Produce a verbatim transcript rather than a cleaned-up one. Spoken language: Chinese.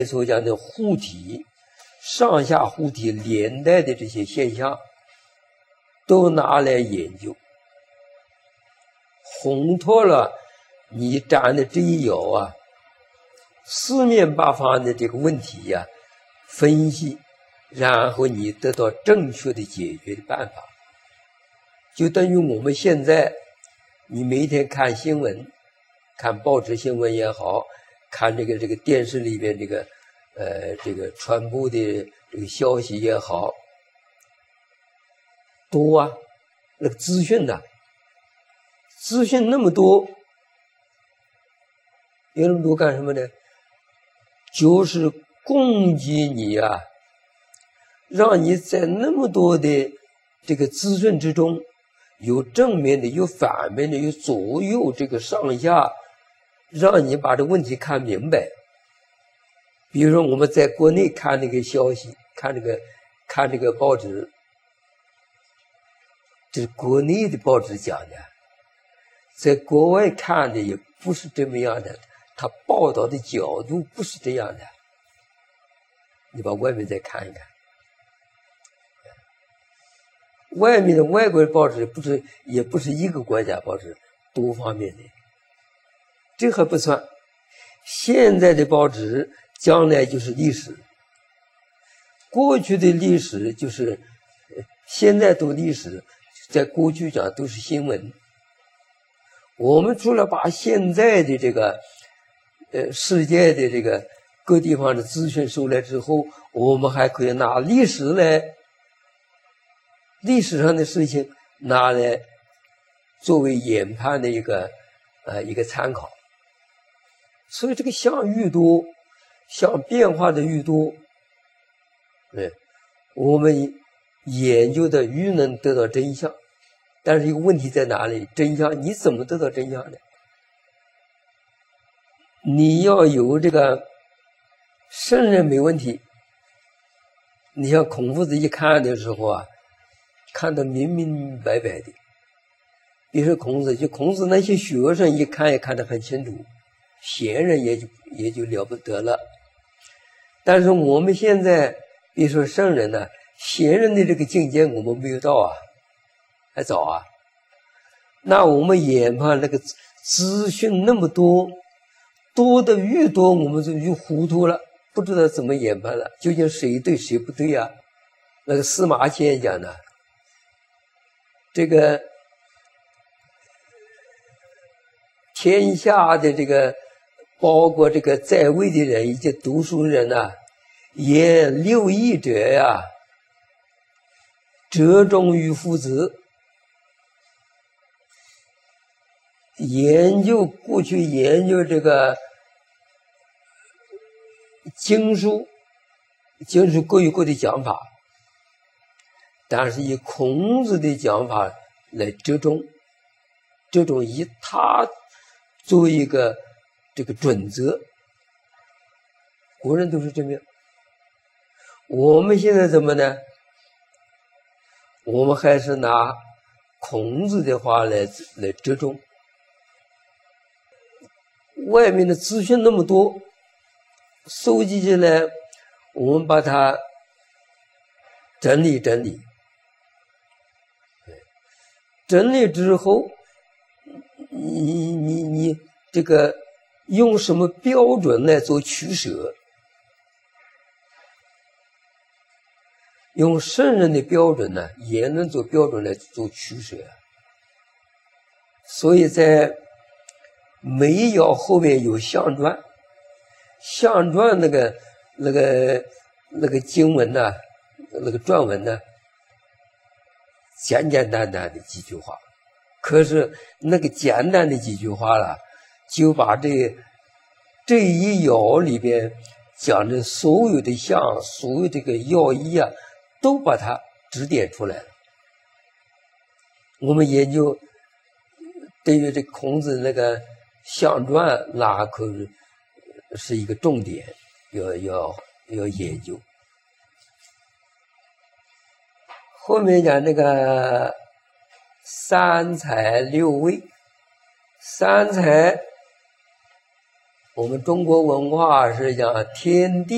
所讲的护体、上下护体连带的这些现象，都拿来研究，烘托了你占的这一爻啊，四面八方的这个问题呀、啊，分析，然后你得到正确的解决的办法。就等于我们现在，你每天看新闻，看报纸新闻也好，看这个这个电视里边这个呃这个传播的这个消息也好，多啊，那个资讯呐、啊，资讯那么多，有那么多干什么呢？就是供给你啊，让你在那么多的这个资讯之中，有正面的，有反面的，有左右这个上下，让你把这问题看明白。比如说我们在国内看那个消息，看这个看这个报纸，这是国内的报纸讲的，在国外看的也不是这么样的，他报道的角度不是这样的。你把外面再看一看，外面的外国的报纸不是也不是一个国家报纸，多方面的，这还不算。现在的报纸将来就是历史，过去的历史就是现在读历史，在过去讲都是新闻。我们除了把现在的这个呃世界的这个各地方的资讯收来之后，我们还可以拿历史来历史上的事情拿来作为研判的一个呃一个参考。所以这个项愈多，项变化的愈多，对，我们研究的愈能得到真相。但是一个问题在哪里？真相你怎么得到真相呢？你要有这个圣人没问题。你像孔夫子一看的时候啊，看得明明白白的。比如说孔子，就孔子那些学生一看也看得很清楚，贤人也就也就了不得了。但是我们现在比如说圣人呢、啊，贤人的这个境界我们没有到啊，还早啊。那我们研判那个资讯那么多，多的越多，我们就就糊涂了，不知道怎么研判了，究竟谁对谁不对啊？那个司马迁讲的，这个天下的这个包括这个在位的人以及读书人呐、啊，言六艺者呀、啊，折中于夫子。研究过去研究这个经书，经书各有各的讲法，但是以孔子的讲法来折中，这种以他作为一个这个准则，国人都是这么样。我们现在怎么呢？我们还是拿孔子的话来来折中。外面的资讯那么多，收集起来，我们把它整理整理，整理之后，你你你这个用什么标准来做取舍？用圣人的标准呢，也能做标准来做取舍。所以在每一爻后面有象传，象传那个那个那个经文呢、啊，那个传文呢，简简单单的几句话，可是那个简单的几句话了，就把这这一爻里边讲的所有的象，所有这个要义啊，都把它指点出来了。我们研究对于这孔子那个象传，那可是一个重点，要要要研究。后面讲那个三才六味，三才，我们中国文化是讲天地